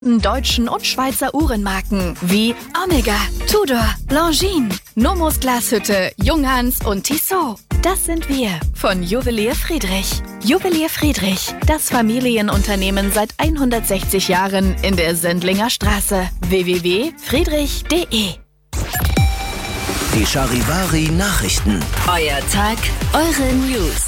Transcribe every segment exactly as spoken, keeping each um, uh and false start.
Deutschen und Schweizer Uhrenmarken wie Omega, Tudor, Longines, Nomos Glashütte, Junghans und Tissot. Das sind wir von Juwelier Friedrich. Juwelier Friedrich, das Familienunternehmen seit hundertsechzig Jahren in der Sendlinger Straße. w w w punkt friedrich punkt de Die Charivari Nachrichten. Euer Tag, eure News.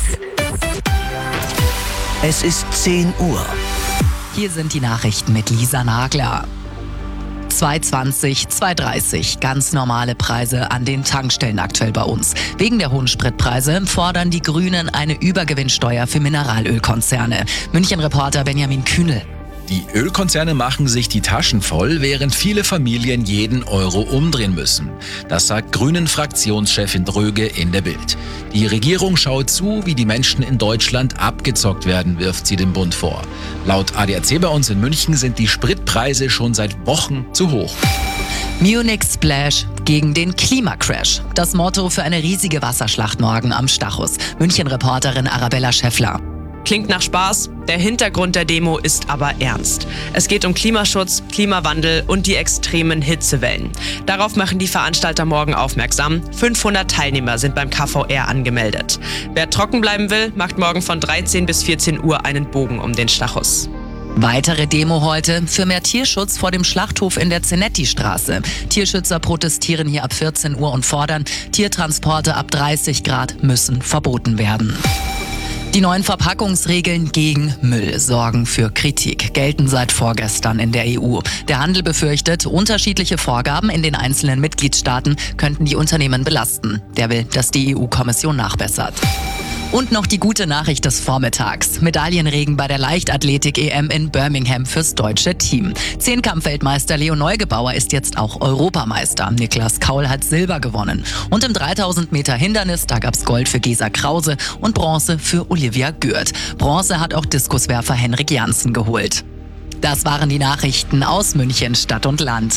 Es ist zehn Uhr. Hier sind die Nachrichten mit Lisa Nagler. zwei zwanzig, zwei dreißig, ganz normale Preise an den Tankstellen aktuell bei uns. Wegen der hohen Spritpreise fordern die Grünen eine Übergewinnsteuer für Mineralölkonzerne. München-Reporter Benjamin Kühnel. Die Ölkonzerne machen sich die Taschen voll, während viele Familien jeden Euro umdrehen müssen. Das sagt Grünen-Fraktionschefin Dröge in der Bild. Die Regierung schaut zu, wie die Menschen in Deutschland abgezockt werden, wirft sie dem Bund vor. Laut A D A C bei uns in München sind die Spritpreise schon seit Wochen zu hoch. Munich Splash gegen den Klimacrash. Das Motto für eine riesige Wasserschlacht morgen am Stachus. München-Reporterin Arabella Schäffler. Klingt nach Spaß, der Hintergrund der Demo ist aber ernst. Es geht um Klimaschutz, Klimawandel und die extremen Hitzewellen. Darauf machen die Veranstalter morgen aufmerksam. fünfhundert Teilnehmer sind beim K V R angemeldet. Wer trocken bleiben will, macht morgen von dreizehn bis vierzehn Uhr einen Bogen um den Stachus. Weitere Demo heute für mehr Tierschutz vor dem Schlachthof in der Zenetti-Straße. Tierschützer protestieren hier ab vierzehn Uhr und fordern, Tiertransporte ab dreißig Grad müssen verboten werden. Die neuen Verpackungsregeln gegen Müll sorgen für Kritik, gelten seit vorgestern in der E U. Der Handel befürchtet, unterschiedliche Vorgaben in den einzelnen Mitgliedstaaten könnten die Unternehmen belasten. Der will, dass die E U-Kommission nachbessert. Und noch die gute Nachricht des Vormittags. Medaillenregen bei der Leichtathletik-E M in Birmingham fürs deutsche Team. Zehnkampf-Weltmeister Leo Neugebauer ist jetzt auch Europameister. Niklas Kaul hat Silber gewonnen. Und im dreitausend Meter Hindernis, da gab's Gold für Gesa Krause und Bronze für Olivia Gürt. Bronze hat auch Diskuswerfer Henrik Janssen geholt. Das waren die Nachrichten aus München, Stadt und Land.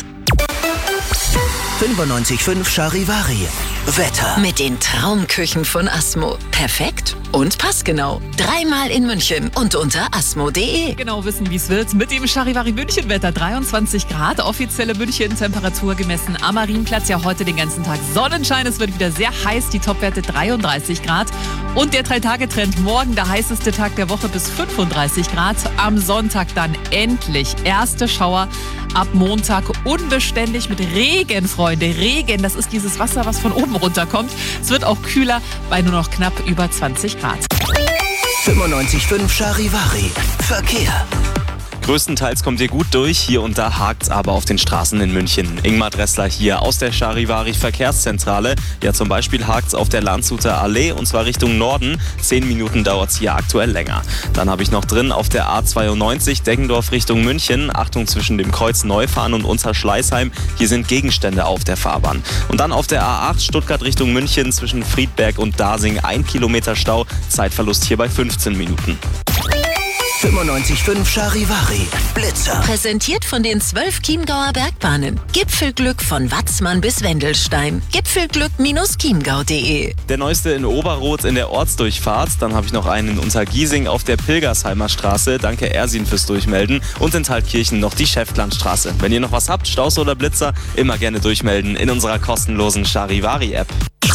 fünfundneunzig Komma fünf Charivari. Wetter. Mit den Traumküchen von Asmo. Perfekt und passgenau. Dreimal in München und unter asmo punkt de. Genau wissen, wie es wird. Mit dem Charivari München-Wetter. dreiundzwanzig Grad, offizielle München-Temperatur gemessen am Marienplatz. Ja, heute den ganzen Tag Sonnenschein. Es wird wieder sehr heiß. Die Topwerte dreiunddreißig Grad. Und der Drei-Tage-Trend morgen, der heißeste Tag der Woche bis fünfunddreißig Grad. Am Sonntag dann endlich erste Schauer. Ab Montag unbeständig mit Regen, Freunde. Regen, das ist dieses Wasser, was von oben runterkommt. Es wird auch kühler bei nur noch knapp über zwanzig Grad. fünfundneunzig Komma fünf Charivari. Verkehr. Größtenteils kommt ihr gut durch, hier und da hakt's aber auf den Straßen in München. Ingmar Dressler hier aus der Charivari Verkehrszentrale. Ja, zum Beispiel hakt's auf der Landshuter Allee und zwar Richtung Norden. Zehn Minuten dauert's hier aktuell länger. Dann habe ich noch drin auf der A zweiundneunzig Deggendorf Richtung München. Achtung zwischen dem Kreuz Neufahren und Unser-Schleißheim. Hier sind Gegenstände auf der Fahrbahn. Und dann auf der A acht Stuttgart Richtung München zwischen Friedberg und Dasing. Ein Kilometer Stau. Zeitverlust hier bei fünfzehn Minuten. fünfundneunzig Komma fünf Charivari. Blitzer. Präsentiert von den zwölf Chiemgauer Bergbahnen. Gipfelglück von Watzmann bis Wendelstein. Gipfelglück Bindestrich chiemgau punkt de. Der neueste in Oberroth in der Ortsdurchfahrt. Dann habe ich noch einen in Untergiesing auf der Pilgersheimer Straße. Danke Ersin fürs Durchmelden. Und in Thalkirchen noch die Schäftlandstraße. Wenn ihr noch was habt, Staus oder Blitzer, immer gerne durchmelden in unserer kostenlosen Charivari-App.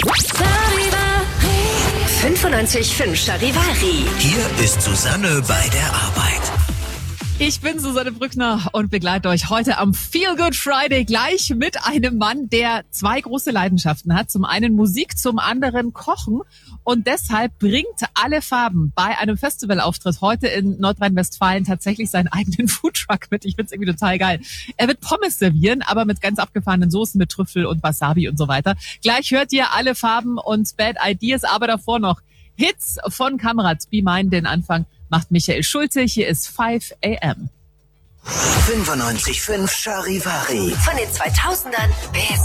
fünfundneunzig Komma fünf Charivari. Hier ist Susanne bei der Arbeit. Ich bin Susanne Brückner und begleite euch heute am Feel Good Friday gleich mit einem Mann, der zwei große Leidenschaften hat. Zum einen Musik, zum anderen Kochen. Und deshalb bringt alle Farben bei einem Festivalauftritt heute in Nordrhein-Westfalen tatsächlich seinen eigenen Foodtruck mit. Ich find's irgendwie total geil. Er wird Pommes servieren, aber mit ganz abgefahrenen Soßen, mit Trüffel und Wasabi und so weiter. Gleich hört ihr alle Farben und Bad Ideas, aber davor noch Hits von Kamerads. Be Mine, den Anfang macht Michael Schulte. Hier ist five a m fünfundneunzig Komma fünf Charivari. Von den zweitausendern bis